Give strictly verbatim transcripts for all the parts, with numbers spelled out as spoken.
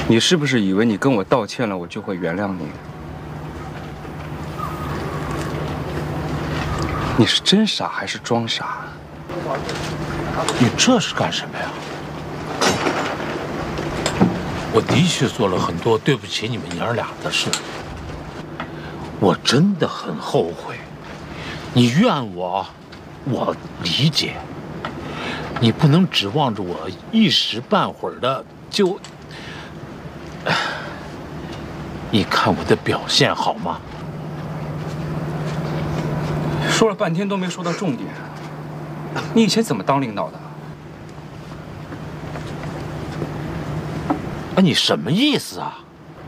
你是不是以为你跟我道歉了，我就会原谅你？你是真傻还是装傻？ 你这是干什么呀？我的确做了很多对不起你们娘俩的事，我真的很后悔。你怨我，我理解。你不能指望着我一时半会儿的就……你看我的表现好吗？ 说了半天都没说到重点。你以前怎么当领导的？ 啊，你什么意思啊？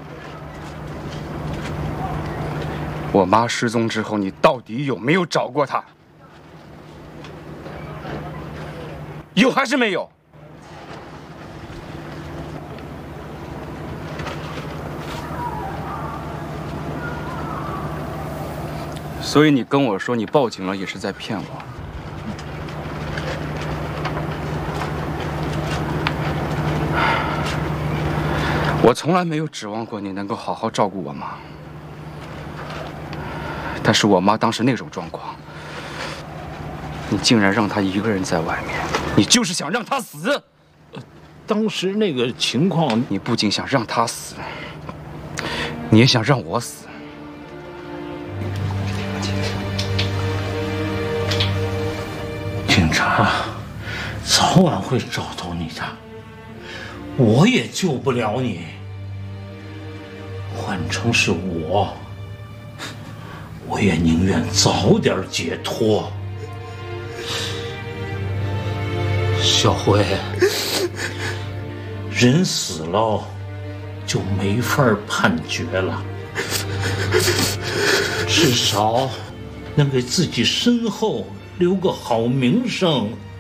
我妈失踪之后，你到底有没有找过她？有还是没有？所以你跟我说你报警了，也是在骗我。我从来没有指望过你能够好好照顾我妈，但是我妈当时那种状况，你竟然让她一个人在外面，你就是想让她死。 当时那个情况， 你不仅想让她死，你也想让我死。 警察早晚会找到你的，我也救不了你。换成是我，我也宁愿早点解脱。小辉，人死了就没法判决了，至少能给自己身后留个好名声。